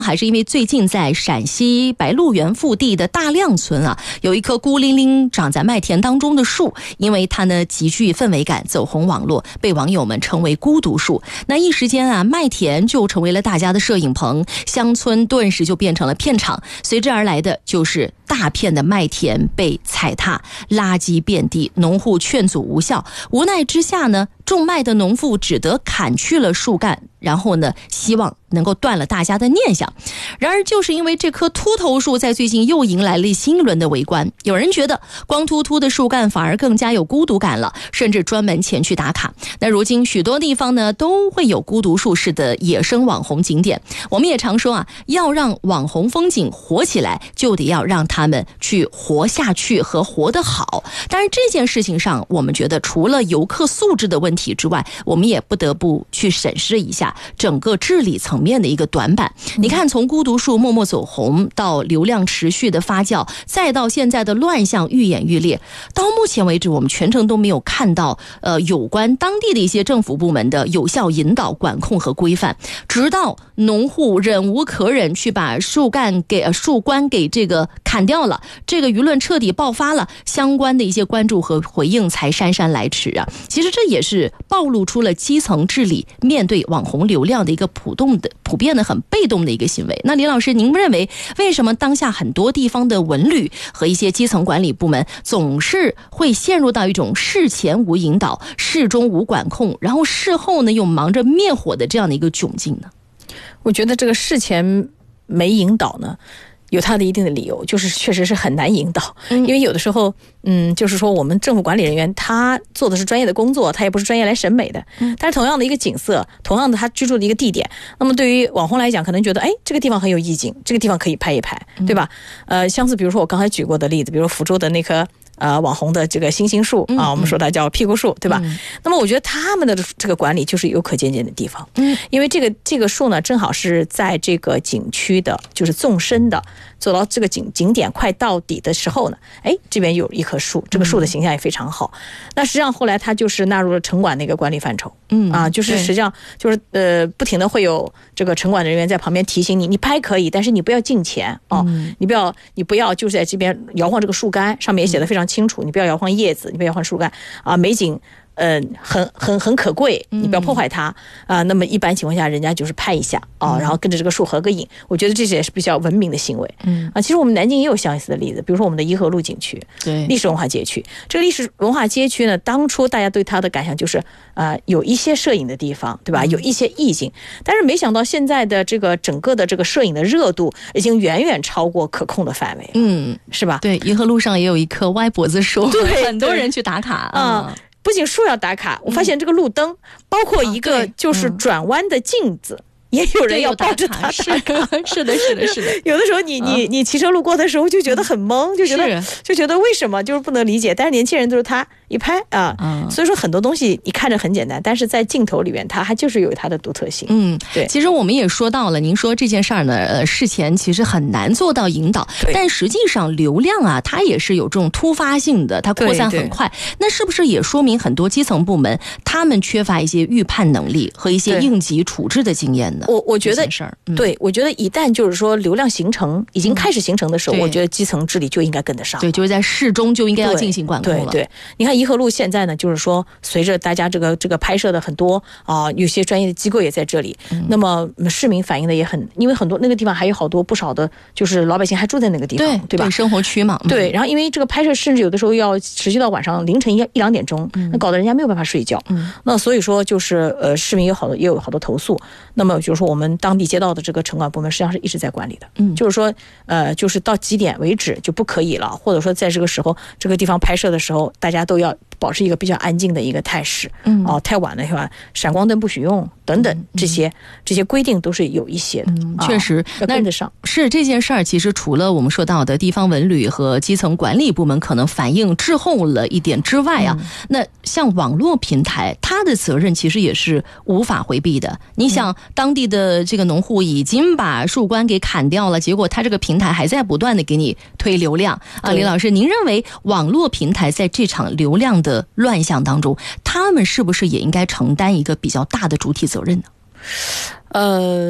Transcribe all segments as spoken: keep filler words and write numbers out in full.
还是因为最近在陕西白鹿原腹地的大亮村啊，有一棵孤零零长在麦田当中的树，因为它呢极具氛围感，走红网络，被网友们称为孤独树。那一时间啊，麦田就成为了大家的摄影棚，乡村顿时就变成了片场，随之而来的就是大片的麦田被踩踏，垃圾遍地，农户劝阻无效，无奈之下呢，种麦的农妇只得砍去了树干，然后呢，希望能够断了大家的念想。然而就是因为这棵秃头树在最近又迎来了新一轮的围观，有人觉得光秃秃的树干反而更加有孤独感了，甚至专门前去打卡。那如今许多地方呢都会有孤独树式的野生网红景点，我们也常说啊，要让网红风景活起来，就得要让他们去活下去和活得好。当然这件事情上，我们觉得除了游客素质的问题之外，我们也不得不去审视一下整个治理层面的一个短板。你看，从孤独树默默走红到流量持续的发酵，再到现在的乱象愈演愈烈，到目前为止我们全程都没有看到呃有关当地的一些政府部门的有效引导、管控和规范，直到农户忍无可忍去把树干给、呃、树冠给这个砍掉了，这个舆论彻底爆发了，相关的一些关注和回应才姗姗来迟啊。其实这也是暴露出了基层治理面对网红流量的一个普动的普遍的很被动的一个行为。那李老师，您认为为什么当下很多地方的文旅和一些基层管理部门总是会陷入到一种事前无引导、事中无管控，然后事后呢又忙着灭火的这样的一个窘境呢？ 我觉得这个事前没引导呢，有它的一定的理由，就是确实是很难引导，因为有的时候嗯，就是说我们政府管理人员他做的是专业的工作，他也不是专业来审美的，但是同样的一个景色，同样的他居住的一个地点，那么对于网红来讲，可能觉得哎，这个地方很有意境，这个地方可以拍一拍，对吧？呃，相似比如说我刚才举过的例子，比如福州的那棵呃，网红的这个星星树啊，我们说它叫屁股树，对吧？嗯、那么我觉得他们的这个管理就是有可借鉴的地方，嗯，因为这个这个树呢，正好是在这个景区的，就是纵深的，走到这个景景点快到底的时候呢，哎，这边有一棵树，这个树的形象也非常好。嗯、那实际上后来它就是纳入了城管的一个管理范畴，嗯啊，就是实际上就是呃，不停的会有这个城管人员在旁边提醒你，你拍可以，但是你不要近前哦，嗯、你不要你不要就是在这边摇晃这个树干，上面也写的非常清楚，你不要摇晃叶子，你不要摇晃树干啊，美景呃，很很很可贵，你不要破坏它啊、呃。那么一般情况下，人家就是拍一下啊，然后跟着这个树合个影。我觉得这也是比较文明的行为。嗯啊，其实我们南京也有相似的例子，比如说我们的颐和路景区，对，历史文化街区。这个历史文化街区呢，当初大家对它的感想就是啊、呃，有一些摄影的地方，对吧？有一些意境，但是没想到现在的这个整个的这个摄影的热度已经远远超过可控的范围了，嗯，是吧？ 对，颐和路上也有一棵歪脖子树，对，很多人去打卡啊。 嗯，不仅树要打卡，我发现这个路灯，包括一个就是转弯的镜子，也有人要抱着它打卡。 是的，是的，是的。 有的时候你你你骑车路过的时候就觉得很懵，就觉得就觉得为什么就是不能理解，但是年轻人都是他一拍啊，所以说很多东西你看着很简单，但是在镜头里面它还就是有它的独特性。 嗯，对。其实我们也说到了，您说这件事儿呢，呃，事前其实很难做到引导，但实际上流量啊，它也是有这种突发性的，它扩散很快。那是不是也说明很多基层部门他们缺乏一些预判能力和一些应急处置的经验呢？ 我我觉得事儿、嗯，对，我觉得一旦就是说流量形成，已经开始形成的时候，嗯、我觉得基层治理就应该跟得上。 对，就是在事中就应该要进行管控了。 对，对对，你看颐和路现在呢，就是说随着大家这个这个拍摄的很多啊、呃，有些专业的机构也在这里，嗯、那么市民反映的也很，因为很多那个地方还有好多不少的，就是老百姓还住在那个地方， 对对吧？ 对，生活区嘛。嗯、 对，然后因为这个拍摄甚至有的时候要持续到晚上凌晨一一两点钟，嗯、那搞得人家没有办法睡觉。嗯，那所以说就是呃，市民有好多也有好多投诉，那么就是说我们当地街道的这个城管部门实际上是一直在管理的。嗯，就是说呃，就是到几点为止就不可以了，或者说在这个时候这个地方拍摄的时候，大家都要保持一个比较安静的一个态势。嗯，哦，太晚了是吧？闪光灯不许用等等，这些、嗯、这些规定都是有一些的。 嗯，确实、 啊、要跟得上。 是这件事儿，其实除了我们说到的地方文旅和基层管理部门可能反应滞后了一点之外啊，嗯、那像网络平台，它的责任其实也是无法回避的。你想，当地的这个农户已经把树冠给砍掉了，结果它这个平台还在不断的给你推流量啊。李老师，您认为网络平台在这场流量的乱象当中，他们是不是也应该承担一个比较大的主体责任呢？ 呃，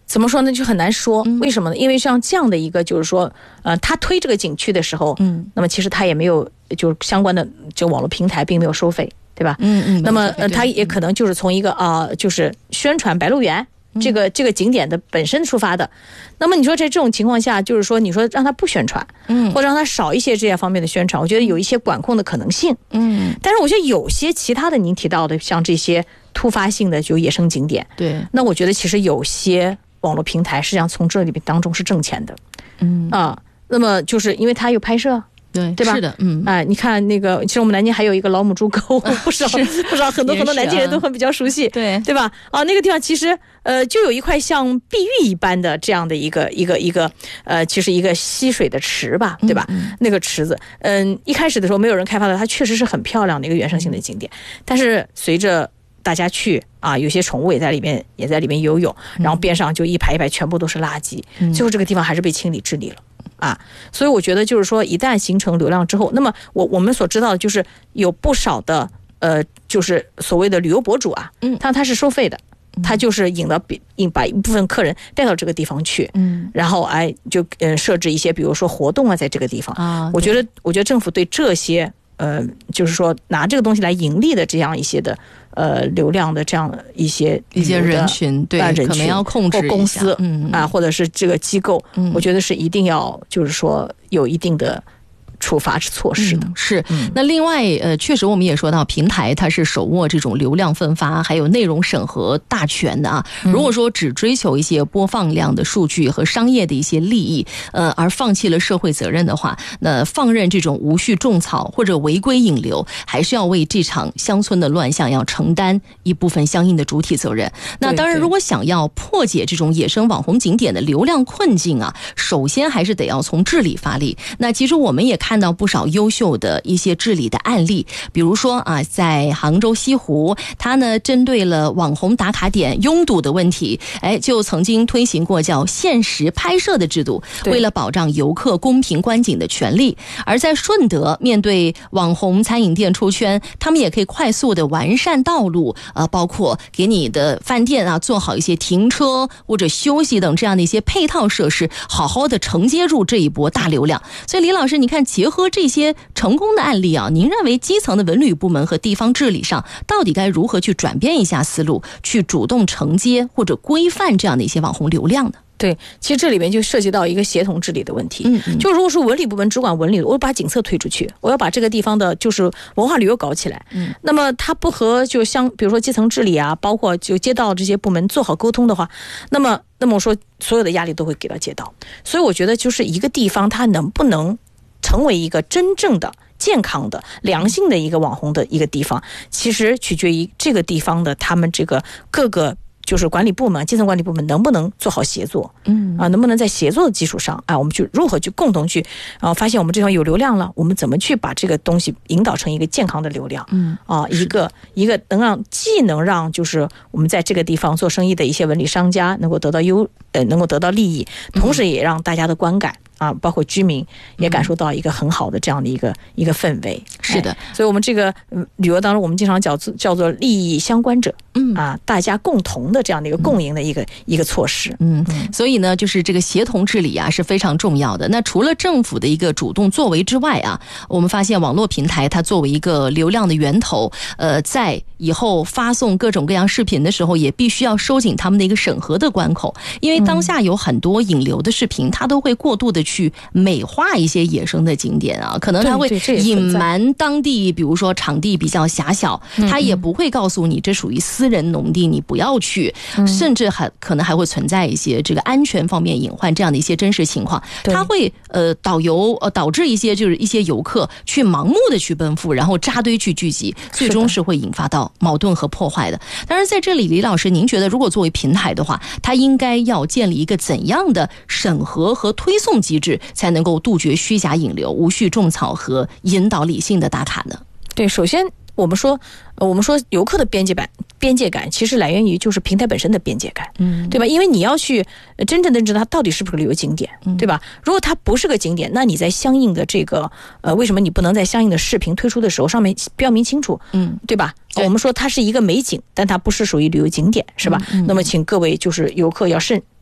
怎么说呢，就很难说。为什么呢？因为像这样的一个就是说呃，他推这个景区的时候，嗯，那么其实他也没有就相关的就网络平台并没有收费，对吧？嗯嗯。那么呃，他也可能就是从一个啊、呃，就是宣传白鹿原这个这个景点的本身出发的。那么你说在这种情况下，就是说你说让他不宣传，嗯，或者让他少一些这些方面的宣传，我觉得有一些管控的可能性，嗯。但是我觉得有些其他的您提到的，像这些突发性的就野生景点，对，那我觉得其实有些网络平台实际上从这里边当中是挣钱的，嗯啊，那么就是因为他有拍摄。 对， 对吧？ 是的，嗯， 哎，你看那个，其实我们南京还有一个老母猪沟，不少不少很多很多南京人都很比较熟悉，对对吧？啊，那个地方其实呃，就有一块像碧玉一般的这样的一个一个一个呃，其实一个溪水的池吧，对吧？嗯、那个池子，嗯，一开始的时候没有人开发的，它确实是很漂亮的一个原生性的景点，但是随着大家去啊，有些宠物也在里面也在里面游泳，然后边上就一排一排全部都是垃圾，嗯、最后这个地方还是被清理治理了。啊，所以我觉得就是说，一旦形成流量之后，那么我我们所知道的就是有不少的呃，就是所谓的旅游博主啊，嗯，他他是收费的，他就是引到引把一部分客人带到这个地方去，嗯，然后哎就呃设置一些比如说活动啊，在这个地方啊，我觉得我觉得政府对这些呃，就是说拿这个东西来盈利的这样一些的呃流量的这样一些一些人群，对，人群可能要控制一下， 或公司嗯啊，或者是这个机构，嗯，我觉得是一定要就是说有一定的处罚措施的、 嗯、是、嗯、那另外呃，确实我们也说到平台它是手握这种流量分发还有内容审核大权的啊。如果说只追求一些播放量的数据和商业的一些利益呃，而放弃了社会责任的话，那放任这种无序种草或者违规引流，还是要为这场乡村的乱象要承担一部分相应的主体责任。那当然如果想要破解这种野生网红景点的流量困境啊，首先还是得要从治理发力。那其实我们也看到不少优秀的一些治理的案例，比如说啊，在杭州西湖，它呢针对了网红打卡点拥堵的问题，哎，就曾经推行过叫限时拍摄的制度，为了保障游客公平观景的权利。而在顺德，面对网红餐饮店出圈，他们也可以快速的完善道路，呃，包括给你的饭店啊做好一些停车或者休息等这样的一些配套设施，好好的承接住这一波大流量。所以李老师，你看结合这些成功的案例啊，您认为基层的文旅部门和地方治理上到底该如何去转变一下思路，去主动承接或者规范这样的一些网红流量呢？ 对，其实这里面就涉及到一个协同治理的问题。嗯嗯，就如果说文旅部门只管文旅，我要把景色推出去，我要把这个地方的就是文化旅游搞起来。嗯，那么它不和就像比如说基层治理啊，包括就街道这些部门做好沟通的话，那么那么我说所有的压力都会给到街道。所以我觉得就是一个地方它能不能成为一个真正的健康的良性的一个网红的一个地方，其实取决于这个地方的他们这个各个就是管理部门基层管理部门能不能做好协作，嗯啊，能不能在协作的基础上啊，我们去如何去共同去啊，发现我们这方有流量了，我们怎么去把这个东西引导成一个健康的流量，嗯啊，一个一个能让既能让就是我们在这个地方做生意的一些文旅商家能够得到优呃能够得到利益，同时也让大家的观感啊，包括居民也感受到一个很好的这样的一个、嗯、一个氛围。 是的、哎， 所以我们这个、嗯、旅游当中，我们经常叫叫做利益相关者，嗯啊，大家共同的这样的一个共赢的一个、嗯、一个措施。 嗯，所以呢，就是这个协同治理啊是非常重要的。那除了政府的一个主动作为之外啊，我们发现网络平台它作为一个流量的源头，呃，在以后发送各种各样视频的时候，也必须要收紧他们的一个审核的关口，因为当下有很多引流的视频，它都会过度的去美化一些野生的景点啊，可能它会隐瞒当地，比如说场地比较狭小，它也不会告诉你这属于私人农地，你不要去，嗯、甚至还可能还会存在一些这个安全方面隐患这样的一些真实情况，它会呃导游呃导致一些就是一些游客去盲目的去奔赴，然后扎堆去聚集，最终是会引发到矛盾和破坏的。当然在这里，李老师，您觉得如果作为平台的话，它应该要建立一个怎样的审核和推送机制，才能够杜绝虚假引流、无序种草和引导理性的打卡呢？ 对，首先我们说，呃，我们说游客的边界感，边界感其实来源于就是平台本身的边界感，嗯，对吧？因为你要去真正的知道它到底是不是个旅游景点，嗯、对吧？如果它不是个景点，那你在相应的这个呃，为什么你不能在相应的视频推出的时候上面标明清楚，嗯，对吧？对，我们说它是一个美景，但它不是属于旅游景点，是吧？嗯、那么请各位就是游客要慎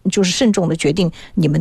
就是慎重的决定你们